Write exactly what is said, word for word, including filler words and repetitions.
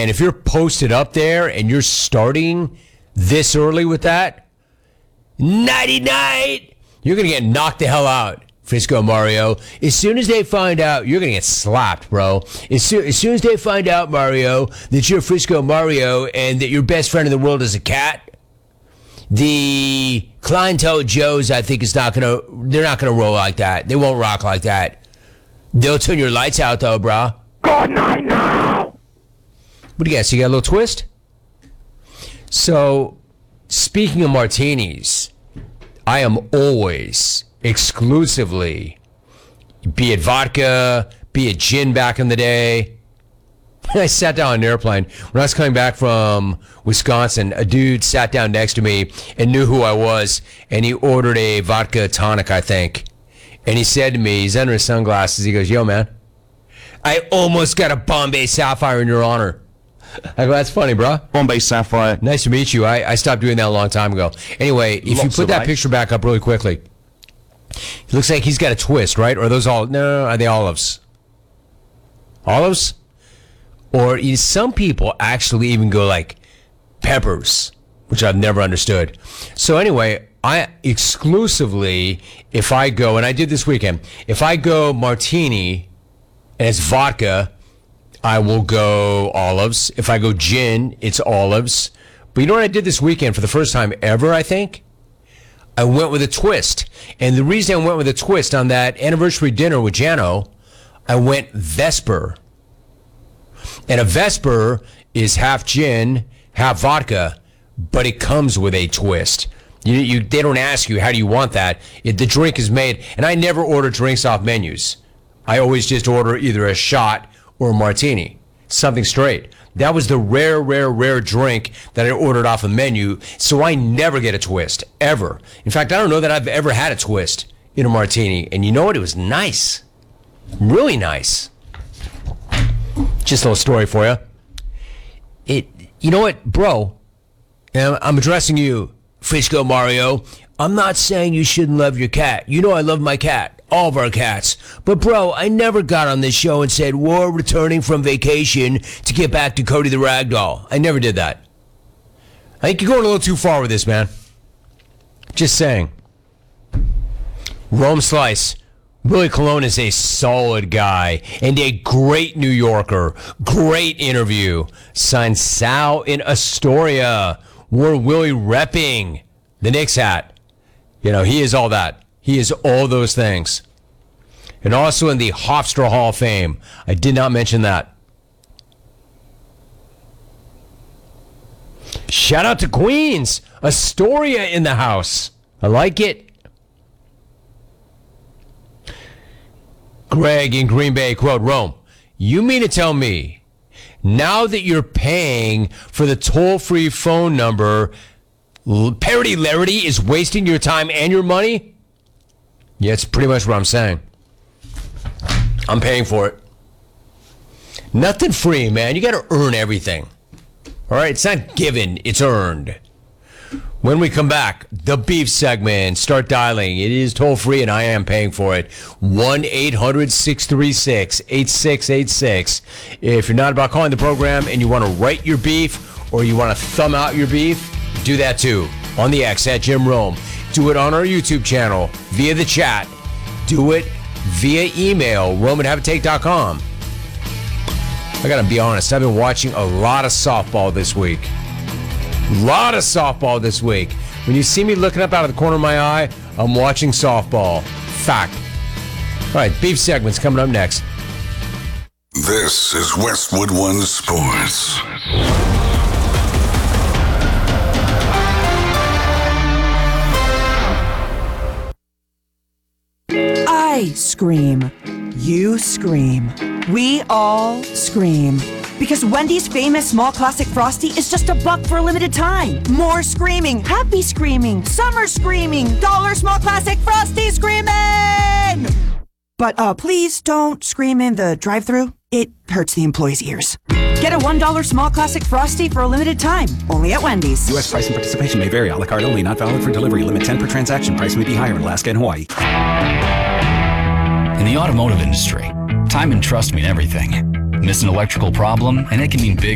man, if you're posted up there and you're starting this early with that, nighty-night, you're going to get knocked the hell out, Frisco Mario. As soon as they find out, you're going to get slapped, bro. As, soo- as soon as they find out, Mario, that you're Frisco Mario and that your best friend in the world is a cat, the Clientele Joes, I think, is not going to, they're not going to roll like that. They won't rock like that. They'll turn your lights out, though, bro. Good night now. What do you guys? You got a little twist? So, speaking of martinis, I am always exclusively, be it vodka, be it gin back in the day. I sat down on an airplane. When I was coming back from Wisconsin, a dude sat down next to me and knew who I was, and he ordered a vodka tonic, I think. And he said to me, he's under his sunglasses, he goes, yo, man, I almost got a Bombay Sapphire in your honor. I go, that's funny, bro. Bombay Sapphire. Nice to meet you. I, I stopped doing that a long time ago. Anyway, if Lots you put of that ice. picture back up really quickly, it looks like he's got a twist, right? Or are those all, no, no, no, are they olives? Olives? Or is some people actually even go like peppers, which I've never understood. So anyway, I exclusively, if I go, and I did this weekend, if I go martini and it's vodka, I will go olives. If I go gin, it's olives. But you know what I did this weekend for the first time ever, I think? I went with a twist. And the reason I went with a twist on that anniversary dinner with Jano, I went Vesper. And a Vesper is half gin, half vodka, but it comes with a twist. You, you, they don't ask you, how do you want that? It, the drink is made, and I never order drinks off menus. I always just order either a shot or a martini, something straight. That was the rare, rare, rare drink that I ordered off a menu, so I never get a twist, ever. In fact, I don't know that I've ever had a twist in a martini, and you know what? It was nice. Really nice. Just a little story for you. It, you know what, bro? And I'm addressing you, Frisco Mario. I'm not saying you shouldn't love your cat. You know I love my cat. All of our cats. But, bro, I never got on this show and said, we're returning from vacation to get back to Cody the Ragdoll. I never did that. I think you're going a little too far with this, man. Just saying. Rome Slice. Willie Colon is a solid guy and a great New Yorker. Great interview. Signed Sal in Astoria. Wore Willie repping the Knicks hat. You know, he is all that. He is all those things. And also in the Hofstra Hall of Fame. I did not mention that. Shout out to Queens. Astoria in the house. I like it. Greg in Green Bay, quote, Rome, you mean to tell me now that you're paying for the toll-free phone number, Parody Larity is wasting your time and your money? Yeah, it's pretty much what I'm saying. I'm paying for it. Nothing free, man. You got to earn everything. All right? It's not given. It's earned. When we come back, the beef segment. Start dialing. It is toll-free, and I am paying for it. one eight hundred six three six eight six eight six. If you're not about calling the program and you want to write your beef or you want to thumb out your beef, do that too. On the X at Jim Rome. Do it on our YouTube channel via the chat. Do it via email, rome at habitate dot com. I got to be honest, I've been watching a lot of softball this week. Lot of softball this week. When you see me looking up out of the corner of my eye, I'm watching softball. Fact. All right, beef segment's coming up next. This is Westwood One Sports. I scream. You scream. We all scream. Because Wendy's famous small classic Frosty is just a buck for a limited time. More screaming, happy screaming, summer screaming, dollar small classic Frosty screaming! But uh, please don't scream in the drive-thru. It hurts the employees' ears. Get a one dollar small classic Frosty for a limited time. Only at Wendy's. U S price and participation may vary. A la carte only. Not valid for delivery. Limit ten per transaction. Price may be higher in Alaska and Hawaii. In the automotive industry, time and trust mean everything. Miss an electrical problem, and it can mean big